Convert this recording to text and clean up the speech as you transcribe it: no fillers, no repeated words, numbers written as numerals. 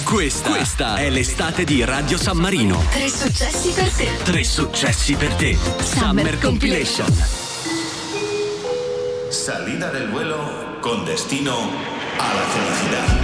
Questa è l'estate di Radio San Marino. 3 successi per te. 3 successi per te. Summer Compilation. Salida del vuelo con destino a la felicidad.